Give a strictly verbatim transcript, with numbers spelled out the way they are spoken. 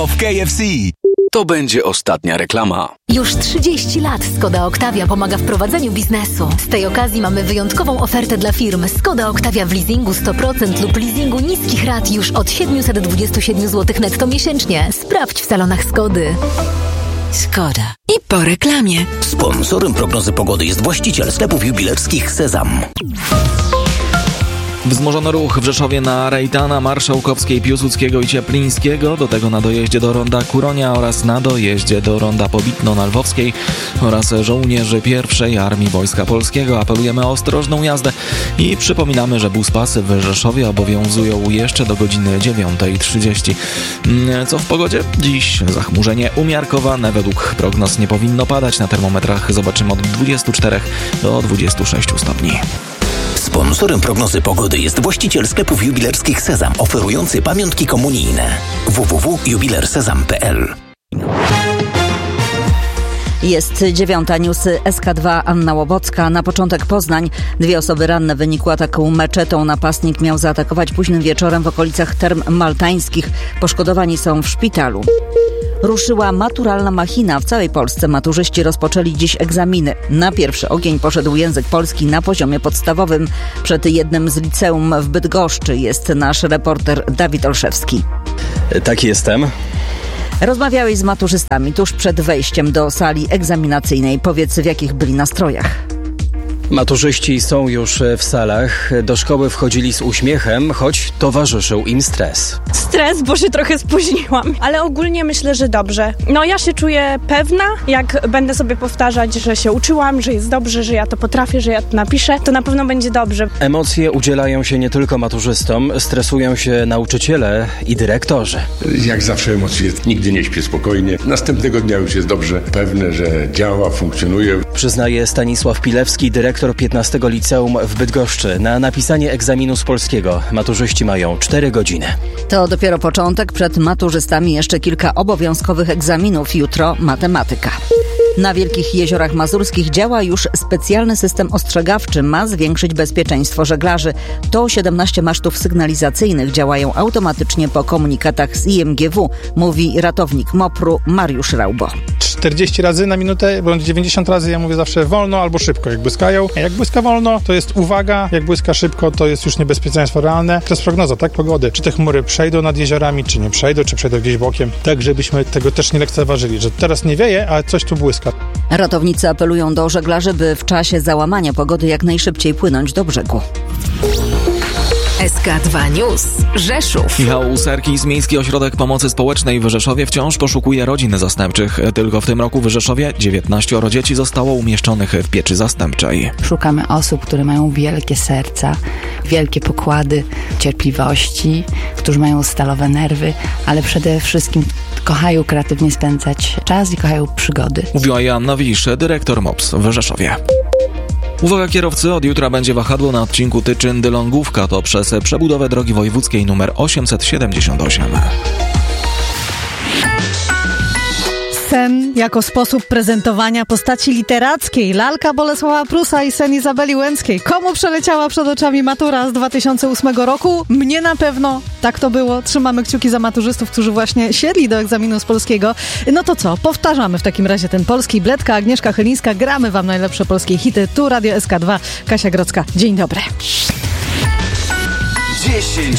W K F C. To będzie ostatnia reklama. Już trzydzieści lat Skoda Octavia pomaga w prowadzeniu biznesu. Z tej okazji mamy wyjątkową ofertę dla firm. Skoda Octavia w leasingu sto procent lub leasingu niskich rat już od siedemset dwadzieścia siedem złotych netto miesięcznie. Sprawdź w salonach Skody. Skoda. I po reklamie. Sponsorem prognozy pogody jest właściciel sklepów jubilerskich Sezam. Wzmożono ruch w Rzeszowie na Rejtana, Marszałkowskiej, Piłsudskiego i Cieplińskiego, do tego na dojeździe do ronda Kuronia oraz na dojeździe do ronda Pobitno na Lwowskiej oraz żołnierzy pierwszej Armii Wojska Polskiego. Apelujemy o ostrożną jazdę i przypominamy, że buspasy w Rzeszowie obowiązują jeszcze do godziny dziewiątej trzydzieści. Co w pogodzie? Dziś zachmurzenie umiarkowane. Według prognoz nie powinno padać. Na termometrach zobaczymy od dwudziestu czterech do dwudziestu sześciu stopni. Sponsorem prognozy pogody jest właściciel sklepów jubilerskich Sezam, oferujący pamiątki komunijne. w w w kropka jubiler sezam kropka p l. Jest dziewiąta, newsy S K dwa, Anna Łobocka. Na początek Poznań. Dwie osoby ranne w wyniku ataku meczetą. Napastnik miał zaatakować późnym wieczorem w okolicach Term Maltańskich. Poszkodowani są w szpitalu. Ruszyła maturalna machina. W całej Polsce maturzyści rozpoczęli dziś egzaminy. Na pierwszy ogień poszedł język polski na poziomie podstawowym. Przed jednym z liceum w Bydgoszczy jest nasz reporter Dawid Olszewski. Tak, jestem. Rozmawiałeś z maturzystami tuż przed wejściem do sali egzaminacyjnej. Powiedz, w jakich byli nastrojach? Maturzyści są już w salach. Do szkoły wchodzili z uśmiechem, choć towarzyszył im stres. Stres, bo się trochę spóźniłam, ale ogólnie myślę, że dobrze. No ja się czuję pewna, jak będę sobie powtarzać, że się uczyłam, że jest dobrze, że ja to potrafię, że ja to napiszę, to na pewno będzie dobrze. Emocje udzielają się nie tylko maturzystom, stresują się nauczyciele i dyrektorzy. Jak zawsze emocje, nigdy nie śpię spokojnie. Następnego dnia już jest dobrze, pewne, że działa, funkcjonuje. Przyznaje Stanisław Pilewski, dyrektor piętnastego liceum w Bydgoszczy. Na napisanie egzaminu z polskiego maturzyści mają cztery godziny. To dopiero początek. Przed maturzystami jeszcze kilka obowiązkowych egzaminów. Jutro matematyka. Na Wielkich Jeziorach Mazurskich działa już specjalny system ostrzegawczy. Ma zwiększyć bezpieczeństwo żeglarzy. To siedemnaście masztów sygnalizacyjnych działają automatycznie po komunikatach z I M G W, mówi ratownik MOPR-u Mariusz Raubo. czterdzieści razy na minutę, bądź dziewięćdziesiąt razy, ja mówię zawsze wolno albo szybko, jak błyskają. Jak błyska wolno, to jest uwaga, jak błyska szybko, to jest już niebezpieczeństwo realne. To jest prognoza, tak, pogody. Czy te chmury przejdą nad jeziorami, czy nie przejdą, czy przejdą gdzieś bokiem. Tak, żebyśmy tego też nie lekceważyli, że teraz nie wieje, ale coś tu błyska. Ratownicy apelują do żeglarzy, by w czasie załamania pogody jak najszybciej płynąć do brzegu. S K dwa News. Rzeszów. Michał Serkis, Miejski Ośrodek Pomocy Społecznej w Rzeszowie wciąż poszukuje rodzin zastępczych. Tylko w tym roku w Rzeszowie dziewiętnaścioro dzieci zostało umieszczonych w pieczy zastępczej. Szukamy osób, które mają wielkie serca, wielkie pokłady cierpliwości, którzy mają stalowe nerwy, ale przede wszystkim kochają kreatywnie spędzać czas i kochają przygody. Mówiła Joanna Wisz, dyrektor M O P S w Rzeszowie. Uwaga kierowcy, od jutra będzie wahadło na odcinku Tyczyn-Dylongówka, to przez przebudowę drogi wojewódzkiej nr osiemset siedemdziesiąt osiem. Sen jako sposób prezentowania postaci literackiej. Lalka Bolesława Prusa i sen Izabeli Łęckiej. Komu przeleciała przed oczami matura z dwa tysiące ósmego roku? Mnie na pewno. Tak to było. Trzymamy kciuki za maturzystów, którzy właśnie siedli do egzaminu z polskiego. No to co? Powtarzamy w takim razie ten polski. Bledka, Agnieszka Chylińska. Gramy wam najlepsze polskie hity. Tu Radio S K dwa. Kasia Grodzka. Dzień dobry. dziesięć